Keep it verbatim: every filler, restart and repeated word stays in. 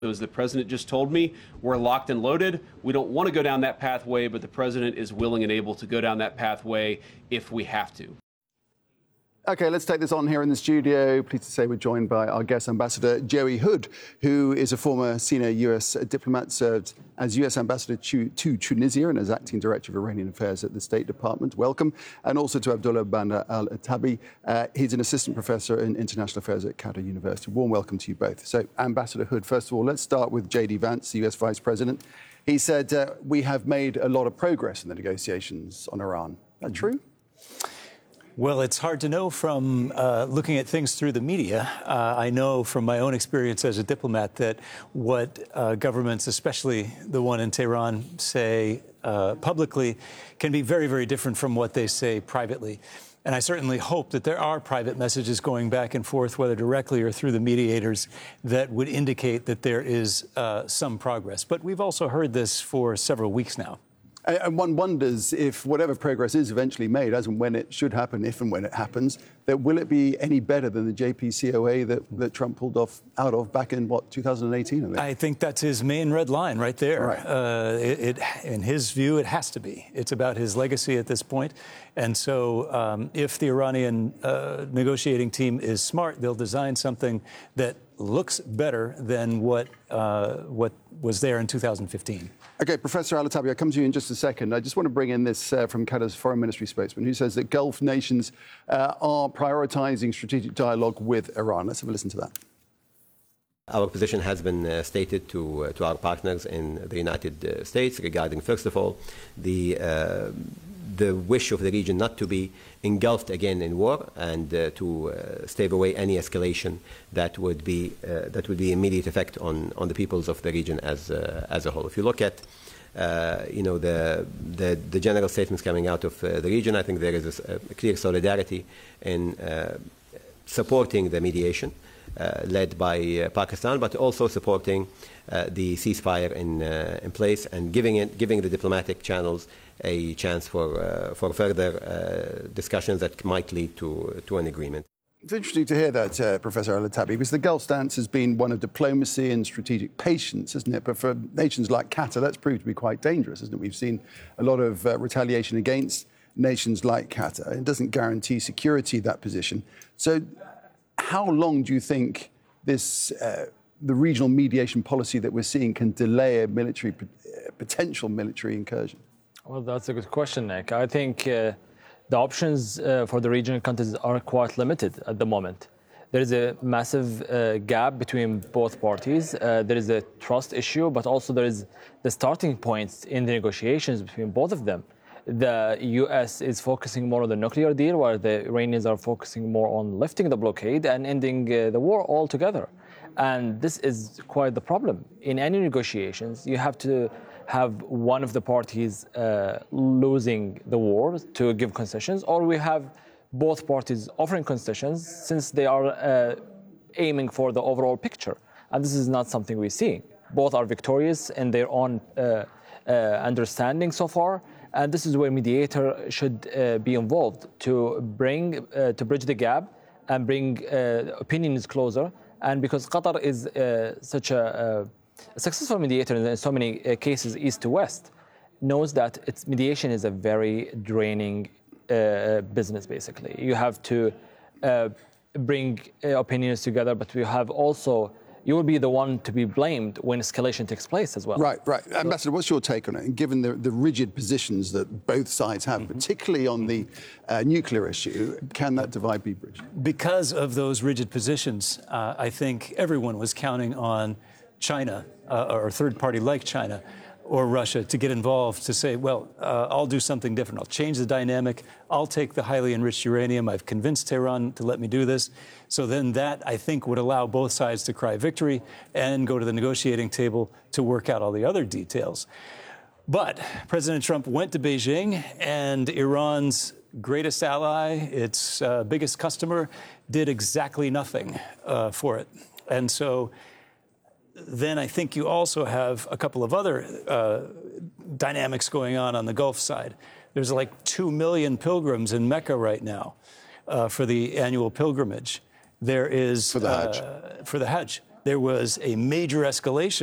As the president just told me, we're locked and loaded. We don't want to go down that pathway, but the president is willing and able to go down that pathway if we have to. OK, let's take this on here in the studio. Pleased to say we're joined by our guest ambassador, Joey Hood, who is a former senior U S diplomat, served as U S ambassador to, to Tunisia and as acting director of Iranian affairs at the State Department. Welcome. And also to Abdullah Bandar Al-Attabi. Uh, he's an assistant professor in international affairs at Qatar University. Warm welcome to you both. So, Ambassador Hood, first of all, let's start with J D Vance, the U S Vice President. He said, uh, we have made a lot of progress in the negotiations on Iran. Is that true? Well, it's hard to know from uh, looking at things through the media. Uh, I know from my own experience as a diplomat that what uh, governments, especially the one in Tehran, say uh, publicly can be very, very different from what they say privately. And I certainly hope that there are private messages going back and forth, whether directly or through the mediators, that would indicate that there is uh, some progress. But we've also heard this for several weeks now. And one wonders if whatever progress is eventually made, as and when it should happen, if and when it happens, that will it be any better than the J P C O A that, that Trump pulled off out of back in, what, two thousand eighteen? I think, I think that's his main red line right there. Right. Uh, it, it, in his view, it has to be. It's about his legacy at this point. And so um, if the Iranian uh, negotiating team is smart, they'll design something that looks better than what, uh, what was there in two thousand fifteen. OK, Professor Al-Attabi, I'll come to you in just a second. I just want to bring in this uh, from Qatar's foreign ministry spokesman, who says that Gulf nations uh, are prioritising strategic dialogue with Iran. Let's have a listen to that. Our position has been uh, stated to, uh, to our partners in the United uh, States regarding, first of all, the, uh, the wish of the region not to be engulfed again in war and uh, to uh, stave away any escalation that would be uh, that would be immediate effect on, on the peoples of the region as uh, as a whole. If you look at uh, you know the, the the general statements coming out of uh, the region, I think there is a, a clear solidarity in uh, supporting the mediation uh, led by uh, Pakistan, but also supporting uh, the ceasefire in uh, in place and giving it giving the diplomatic channels a chance for uh, for further uh, discussions that might lead to to an agreement. It's interesting to hear that, uh, Professor Al-Attabi, because the Gulf stance has been one of diplomacy and strategic patience, isn't it? But for nations like Qatar, that's proved to be quite dangerous, isn't it? We've seen a lot of uh, retaliation against nations like Qatar. It doesn't guarantee security, that position. So how long do you think this, uh, the regional mediation policy that we're seeing can delay a military, uh, potential military incursion? Well, that's a good question, Nick. I think uh, the options uh, for the regional countries are quite limited at the moment. There is a massive uh, gap between both parties. Uh, there is a trust issue, but also there is the starting points in the negotiations between both of them. The U S is focusing more on the nuclear deal, while the Iranians are focusing more on lifting the blockade and ending uh, the war altogether. And this is quite the problem. In any negotiations, you have to have one of the parties uh, losing the war to give concessions, or we have both parties offering concessions since they are uh, aiming for the overall picture. And this is not something we're seeing. Both are victorious in their own uh, uh, understanding so far, and this is where mediator should uh, be involved to bring, uh, to bridge the gap and bring uh, opinions closer. And because Qatar is uh, such a, a successful mediator in so many uh, cases, east to west, knows that its mediation is a very draining uh, business, basically. You have to uh, bring uh, opinions together, but we have also, you will be the one to be blamed when escalation takes place as well. Right, right. Ambassador, what's your take on it? And given the, the rigid positions that both sides have, mm-hmm. particularly on the uh, nuclear issue, can that divide be bridged? Because of those rigid positions, uh, I think everyone was counting on China uh, or a third party like China or Russia to get involved, to say, well, uh, I'll do something different. I'll change the dynamic. I'll take the highly enriched uranium. I've convinced Tehran to let me do this. So then that, I think, would allow both sides to cry victory and go to the negotiating table to work out all the other details. But President Trump went to Beijing, and Iran's greatest ally, its uh, biggest customer, did exactly nothing uh, for it. And so then I think you also have a couple of other uh, dynamics going on on the Gulf side. There's like two million pilgrims in Mecca right now uh, for the annual pilgrimage. There is... For the Hajj. Uh, for the Hajj. there was a major escalation